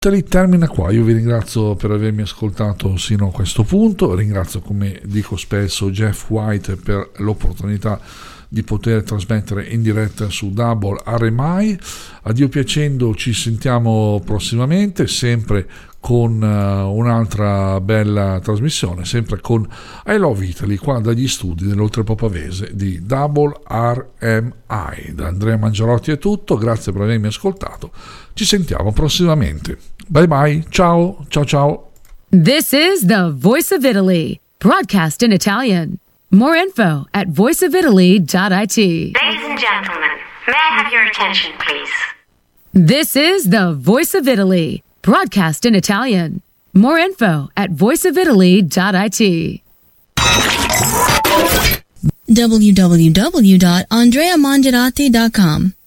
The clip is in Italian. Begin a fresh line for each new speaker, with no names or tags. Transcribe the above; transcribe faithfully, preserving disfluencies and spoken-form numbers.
Termina qua, io vi ringrazio per avermi ascoltato sino a questo punto, ringrazio, come dico spesso, Jeff White per l'opportunità di poter trasmettere in diretta su Double R M I. A Dio piacendo ci sentiamo prossimamente, sempre con uh, un'altra bella trasmissione, sempre con I Love Italy, qua dagli studi dell'Oltrepò Pavese di Double R M I. Da Andrea Mangiarotti è tutto, grazie per avermi ascoltato, ci sentiamo prossimamente, bye bye, ciao ciao ciao.
This is the Voice of Italy, broadcast in Italian. More info at voice of italy dot it.
Ladies and gentlemen, may I have your attention, please?
This is the Voice of Italy, broadcast in Italian. More info at voice of italy dot it.
w w w dot andrea mangiarotti dot com